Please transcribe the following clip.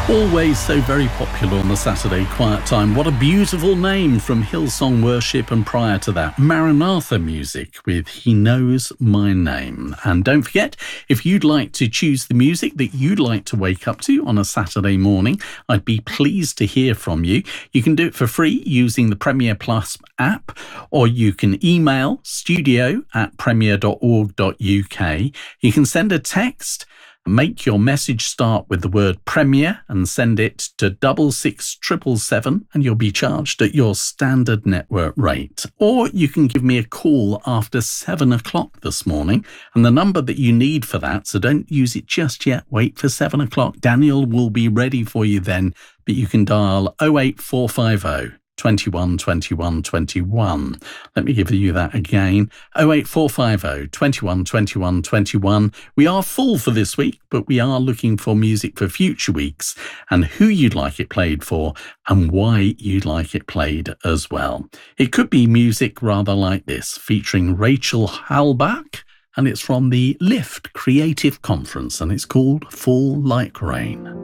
Always so very popular on the Saturday Quiet Time. What a beautiful name from Hillsong Worship, and prior to that, Maranatha Music with He Knows My Name. And don't forget, if you'd like to choose the music that you'd like to wake up to on a Saturday morning, I'd be pleased to hear from you. You can do it for free using the Premier Plus app, or you can email studio@premier.org.uk. You can send a text. Make your message start with the word Premier and send it to 66777 and you'll be charged at your standard network rate. Or you can give me a call after 7 o'clock this morning, and the number that you need for that, so don't use it just yet, wait for 7 o'clock. Daniel will be ready for you then, but you can dial 08450 21 21 21. Let me give you that again. 08450 21 21 21. We are full for this week, but we are looking for music for future weeks and who you'd like it played for and why you'd like it played as well. It could be music rather like this, featuring Rachel Halbach, and it's from the Lift Creative Conference, and it's called Fall Like Rain.